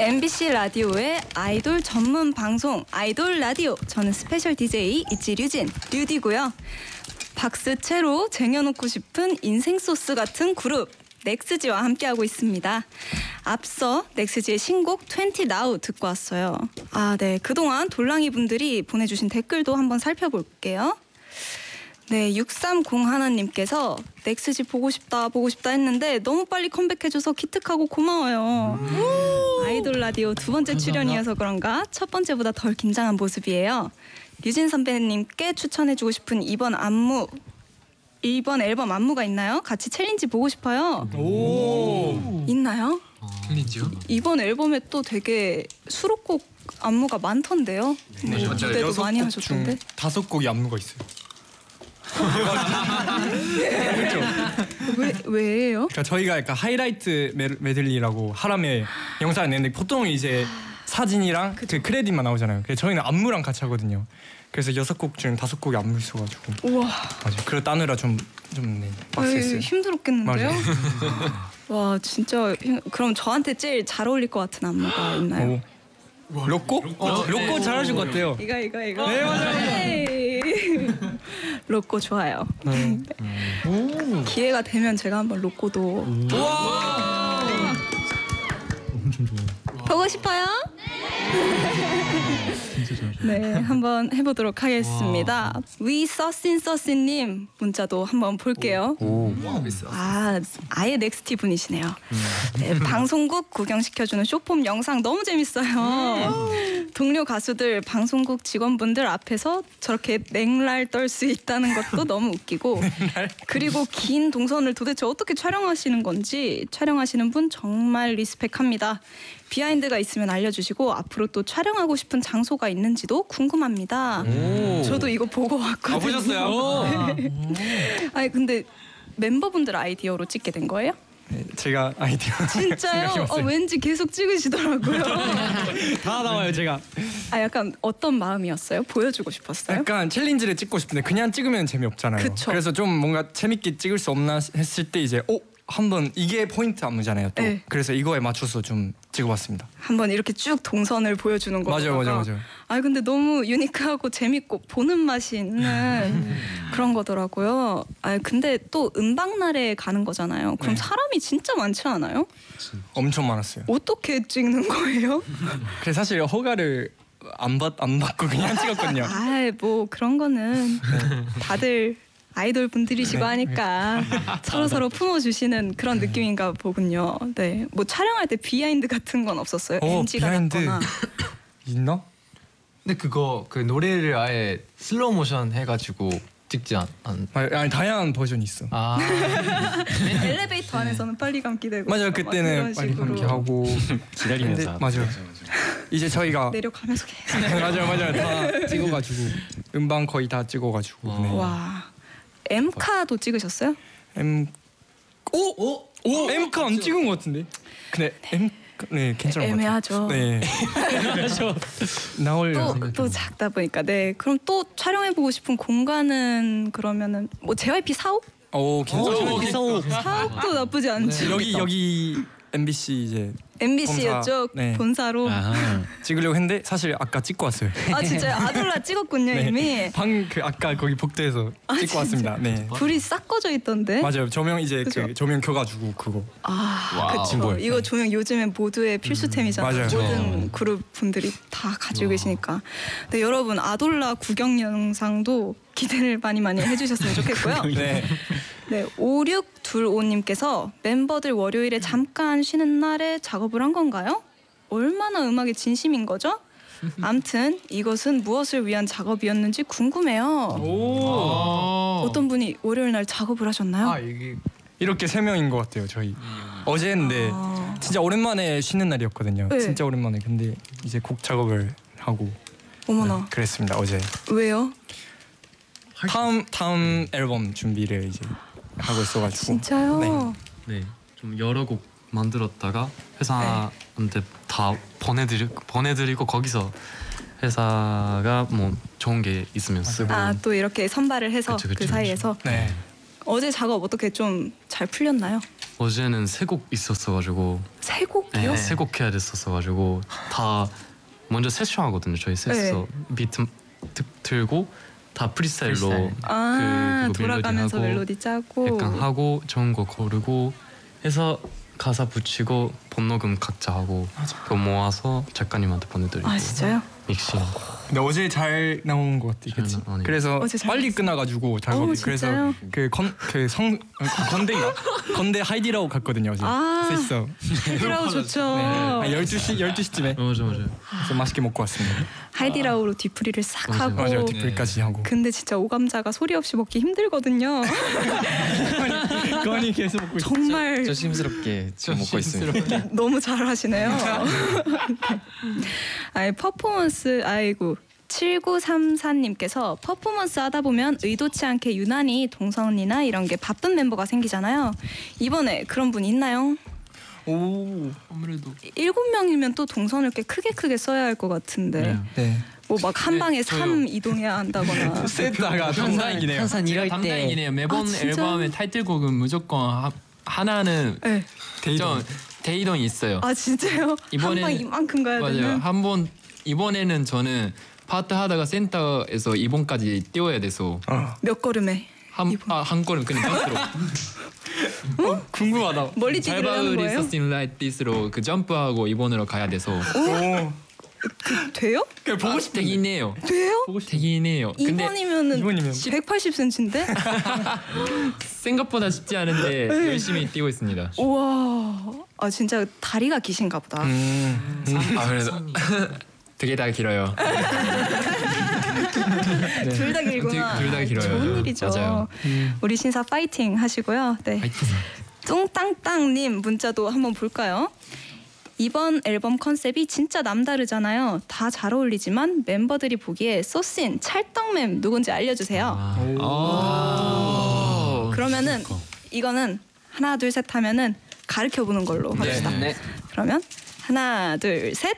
MBC 라디오의 아이돌 전문 방송 아이돌 라디오. 저는 스페셜 DJ 있지 류디고요. 박스 채로 쟁여놓고 싶은 인생 소스 같은 그룹 넥스지와 함께하고 있습니다. 앞서 넥스지의 신곡 20 Now 듣고 왔어요. 네, 그동안 돌랑이 분들이 보내주신 댓글도 한번 살펴볼게요. 네, 6301님께서 넥스지 보고 싶다 했는데 너무 빨리 컴백해줘서 기특하고 고마워요. 아이돌 라디오 두 번째 출연이어서 그런가 첫 번째보다 덜 긴장한 모습이에요. 유진 선배님께 추천해주고 싶은 이번 앨범 안무가 있나요? 같이 챌린지 보고 싶어요. 오. 있나요? 챌린지요? 이번 앨범에 또 되게 수록곡 안무가 많던데요. 네, 맞아요. 그때도 많이 하셨던데. 5곡이 안무가 있어요. 왜예요? 그러니까 저희가 약간 하이라이트 메들리라고 하람에 영상을 냈는데 보통 이제 사진이랑 그 크레딧만 나오잖아요. 그래서 저희는 안무랑 같이 하거든요. 그래서 6곡 중 5곡이 안무 있어가지고. 우와. 맞아요. 그걸 따느라 좀 빡셌어요. 힘들었겠는데요? 맞아요. 와 진짜 그럼 저한테 제일 잘 어울릴 것 같은 안무가 있나요? 로꼬? 로꼬 잘하실 것 같아요. 이거. 네, 맞아요. 로꼬 좋아요. 기회가 되면 제가 한번 로꼬도 엄청 좋아요. 보고 싶어요? 진짜 좋아요. 네, 한번 해보도록 하겠습니다. 위서신님 문자도 한번 볼게요. 아예 넥스티 분이시네요. 네, 방송국 구경시켜주는 쇼폼 영상 너무 재밌어요. 동료 가수들, 방송국 직원분들 앞에서 저렇게 냉랄 떨 수 있다는 것도 너무 웃기고 그리고 긴 동선을 도대체 어떻게 촬영하시는 건지 촬영하시는 분 정말 리스펙합니다. 비하인드가 있으면 알려주시고 앞으로 또 촬영하고 싶은 장소가 있는지도 궁금합니다. 저도 이거 보고 왔거든요. 보셨어요? 아니 근데 멤버분들 아이디어로 찍게 된 거예요? 네, 제가 아이디어 진짜요? 왠지 계속 찍으시더라고요. 다 나와요 제가. 약간 어떤 마음이었어요? 보여주고 싶었어요? 약간 챌린지를 찍고 싶은데 그냥 찍으면 재미없잖아요. 그쵸. 그래서 좀 뭔가 재밌게 찍을 수 없나 했을 때 이제 한번 이게 포인트 안무잖아요 또. 네. 그래서 이거에 맞춰서 좀 찍어봤습니다. 한번 이렇게 쭉 동선을 보여주는 거. 맞아요. 근데 너무 유니크하고 재밌고 보는 맛이 있는 그런 거더라고요. 근데 또 음방날에 가는 거잖아요. 그럼 네. 사람이 진짜 많지 않아요? 엄청 많았어요. 어떻게 찍는 거예요? 그래서 사실 허가를 안 받고 그냥 찍었거든요. 뭐 그런 거는 다들 아이돌 분들이시고 하니까 서로 품어주시는 그런 느낌인가 보군요. 네, 뭐 촬영할 때 비하인드 같은 건 없었어요? NG가 비하인드 났거나. 있나? 근데 그 노래를 아예 슬로우 모션 해가지고 찍지 않. 아니 다양한 버전이 있어. 엘리베이터 안에서는 빨리 감기 되고. 맞아요. 그때는 빨리 감기 하고 기다리면서. 맞아요. 이제 저희가 내려가면서 계속. 맞아요. 다 찍어가지고 음방 거의 다 찍어가지고. 네. 와, 엠카도 찍으셨어요? 엠카 안 찍은 것 같은데. 근데 네 괜찮은 것 같아요. 애매하죠. 네. 나올려. 또 작다 보니까. 네, 그럼 또 촬영해보고 싶은 공간은 그러면은 뭐 JYP 사옥? 괜찮아요. 사옥도 나쁘지 않지. 여기 MBC 이제 MBC였죠. 본사, 네. 본사로. 찍으려고 했는데 사실 아까 찍고 왔어요. 진짜요? 아돌라 찍었군요. 네. 이미. 아까 거기 복도에서 찍고 왔습니다. 네. 불이 싹 꺼져 있던데. 맞아요. 조명 이제 그죠? 그 조명 켜가지고 그거. 그렇죠. 이거 조명 요즘엔 모두의 필수템이잖아요. 맞아요. 모든 그룹 분들이 다 가지고 계시니까. 네, 여러분 아돌라 구경 영상도 기대를 많이 해주셨으면 좋겠고요. 네. 네, 5625님께서 멤버들 월요일에 잠깐 쉬는 날에 작업을 한 건가요? 얼마나 음악에 진심인 거죠? 암튼 이것은 무엇을 위한 작업이었는지 궁금해요. 어떤 분이 월요일 날 작업을 하셨나요? 이게 이렇게 3명인 것 같아요. 저희 어제인데 진짜 오랜만에 쉬는 날이었거든요. 네. 진짜 오랜만에. 근데 이제 곡 작업을 하고 어머나. 그랬습니다. 어제. 왜요? 다음 앨범 준비를 이제 하고 있어가지고. 진짜요? 네, 좀 여러 곡 만들었다가 회사한테 다 보내드리고 거기서 회사가 뭐 좋은 게 있으면 쓰고. 또 이렇게 선발을 해서 그쵸, 그 사이에서. 네. 어제 작업 어떻게 좀 잘 풀렸나요? 어제는 세 곡 있었어가지고 세 곡이요? 네, 세곡 해야 됐었어가지고 다 먼저 세션하거든요. 저희 셋이서 비트 들고 다 프리스타일로 아, 그거 돌아가면서 멜로디 짜고 약간 하고 좋은 거 고르고 해서 가사 붙이고 번녹음 각자 하고 그거 모아서 작가님한테 보내드리고. 아 진짜요? 믹싱. 근데 어제 잘 나온 것 같아, 그치? 아니. 그래서 어제 잘 빨리 나왔어. 끝나가지고 잘 오, 거든요. 그래서 진짜요? 건대 하이디라고 갔거든요 어제. 아. 셋이서. 하이디라우 좋죠. 한 12시쯤에 맞아. 그래서 맛있게 먹고 왔습니다. 하이디라우로 뒤풀이를 싹 맞아요. 하고. 맞아요, 뒷불까지 하고. 근데 진짜 오감자가 소리 없이 먹기 힘들거든요. 건이 계속 먹고 있어. 정말 조심스럽게 지금 먹고 있습니다. 너무 잘하시네요. 아이 퍼포먼스 아이고 7934님께서 퍼포먼스 하다 보면 의도치 않게 유난히 동선이나 이런 게 바쁜 멤버가 생기잖아요. 이번에 그런 분 있나요? 오. 아무래도 7명이면 또 동선을 꽤 크게 써야 할 것 같은데 네. 뭐 막 한 방에 저요. 3 이동해야 한다거나 셋다가 담당이네요. 항상 이럴 때 담당이네요. 매번 아, 진짜요? 앨범의 타이틀곡은 무조건 하나는 네. 좀 데이동이 있어요. 아 진짜요? 한 방 이번에는- 이만큼 가야 맞아요. 되는? 한 번 이번에는 저는 파트 하다가 센터에서 2번까지 뛰어야 돼서 몇 걸음에? 한 걸음 그냥 던스로 궁금하다. 멀리 뛰기를 하는 잘바우리 거예요? 서스틴 라이트 디스로 그 점프하고 2번으로 가야 돼서 오. 돼요? 그 보고 싶. 되긴 해요. 돼요? 되긴 해요. 근데 2번이면은 2번이면 180cm인데? 생각보다 쉽지 않은데 열심히 뛰고 있습니다. 우와. 아 진짜 다리가 기신가 보다. 아무래도 되게 다 길어요. 둘 다 길구나. 둘 다 길어요. 좋은 일이죠. 맞아요. 우리 신사 파이팅 하시고요. 네. 파이팅. 쫑땅땅님 문자도 한번 볼까요? 이번 앨범 컨셉이 진짜 남다르잖아요. 다 잘 어울리지만 멤버들이 보기에 소신 찰떡맨 누군지 알려주세요. 아. 그러면은 이거는 하나 둘 셋 하면은 가르쳐 보는 걸로 합시다. 네. 그러면 하나 둘 셋.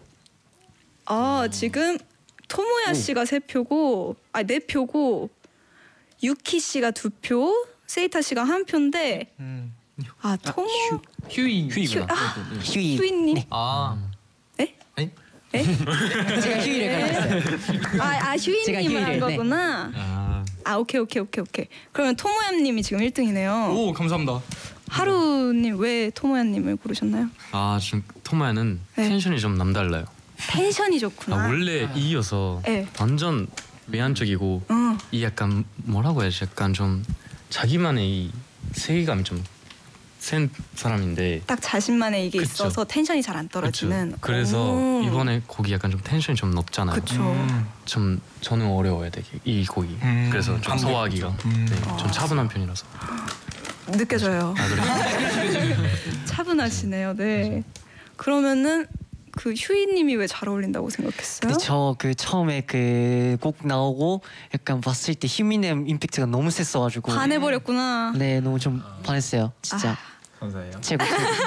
지금 토모야 씨가 3표고 네 표고 유키 씨가 2표, 세이타 씨가 1표인데 토모 휴이구나. 휴이님 아. 에? 아니? 에? 제가 휴일을 가졌어요. 제가 휴이님을 한 휴이를, 네. 거구나. 오케이. 그러면 토모야님이 지금 1등이네요. 오, 감사합니다. 하루님 왜 토모야님을 고르셨나요? 지금 토마는 네. 텐션이 좀 남달라요. 텐션이 좋구나. 원래 E여서 네. 완전 외향적이고 이 약간 뭐라고 해야지 약간 좀 자기만의 이 세계감이 좀 센 사람인데 딱 자신만의 이게 그쵸. 있어서 텐션이 잘 안 떨어지는. 그쵸. 그래서 오. 이번에 곡이 약간 좀 텐션이 좀 높잖아요. 그쵸. 좀 저는 어려워요 되게 이 곡이. 그래서 좀 소화하기가 네, 좀 차분한 편이라서. 느껴져요. 그래. 차분하시네요. 네. 그러면은 그 휴이님이 왜 잘 어울린다고 생각했어요? 근데 저 그 처음에 그 곡 나오고 약간 봤을 때 휴민의 임팩트가 너무 셌어가지고 반해버렸구나. 네 너무 좀 반했어요 진짜. 감사해요. 최고.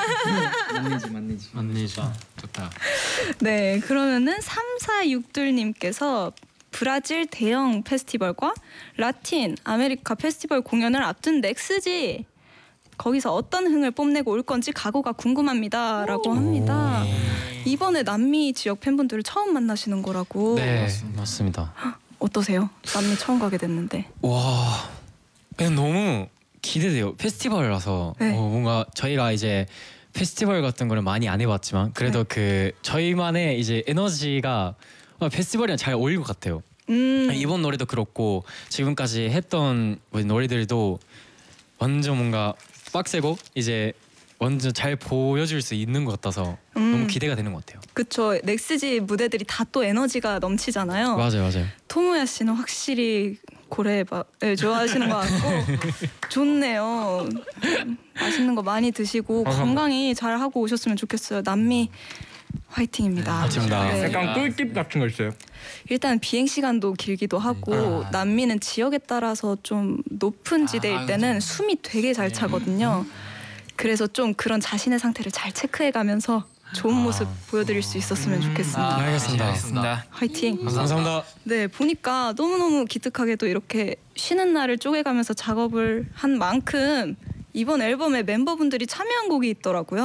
맞네지. 좋다. 네, 그러면은 3462님께서 브라질 대형 페스티벌과 라틴 아메리카 페스티벌 공연을 앞둔 넥스지. 거기서 어떤 흥을 뽐내고 올 건지 각오가 궁금합니다라고 합니다. 이번에 남미 지역 팬분들을 처음 만나시는 거라고. 네, 맞습니다. 어떠세요? 남미 처음 가게 됐는데. 와, 그냥 너무 기대돼요. 페스티벌이라서 네. 뭔가 저희가 이제 페스티벌 같은 거를 많이 안 해봤지만 그래도 네. 그 저희만의 이제 에너지가 페스티벌이랑 잘 어울릴 것 같아요. 이번 노래도 그렇고 지금까지 했던 노래들도 완전 뭔가 빡세고 이제 완전 잘 보여줄 수 있는 것 같아서 너무 기대가 되는 것 같아요. 그쵸. 넥스지 무대들이 다 또 에너지가 넘치잖아요. 맞아요. 토모야 씨는 확실히 고래밥을 좋아하시는 것 같고 좋네요. 맛있는 거 많이 드시고 건강히 잘 하고 오셨으면 좋겠어요. 남미 화이팅입니다. 화이팅입니다. 네. 약간 꿀팁 같은 거 있어요? 일단 비행 시간도 길기도 하고 남미는 지역에 따라서 좀 높은 지대일 때는 숨이 되게 잘 차거든요. 그래서 좀 그런 자신의 상태를 잘 체크해가면서 좋은 모습 보여드릴 수 있었으면 좋겠습니다. 알겠습니다. 화이팅. 감사합니다. 네, 보니까 너무너무 기특하게도 이렇게 쉬는 날을 쪼개가면서 작업을 한 만큼 이번 앨범에 멤버분들이 참여한 곡이 있더라고요.